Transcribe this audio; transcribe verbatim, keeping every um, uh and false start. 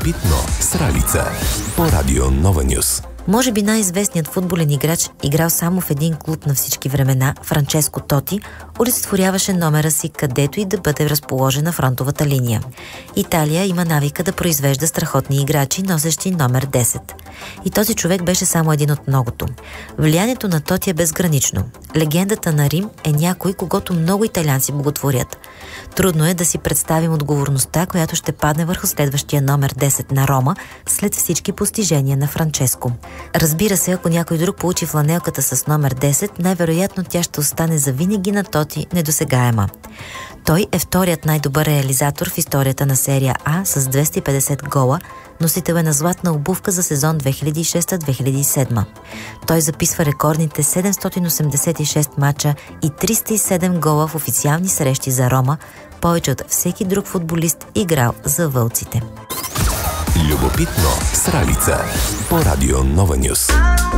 Любопитно с Ралица по Радио Нова Нюс. Може би най-известният футболен играч, играл само в един клуб на всички времена, Франческо Тоти, олицетворяваше номера си където и да бъде разположена фронтовата линия. Италия има навика да произвежда страхотни играчи, носещи номер десет. И този човек беше само един от многото. Влиянието на Тоти е безгранично. Легендата на Рим е някой, когото много италианци боготворят. Трудно е да си представим отговорността, която ще падне върху следващия номер десет на Рома след всички постижения на Франческо. Разбира се, ако някой друг получи фланелката с номер десет, най-вероятно тя ще остане завинаги на Тоти недосегаема. Той е вторият най-добър реализатор в историята на серия А с двеста и петдесет гола, носител е на златна обувка за сезон две хиляди и шеста - две хиляди и седма. Той записва рекордните седемстотин осемдесет и шест мача и триста и седем гола в официални срещи за Рома, повече от всеки друг футболист играл за вълците. Любопитно с Ралица по Радио Нова Нюс.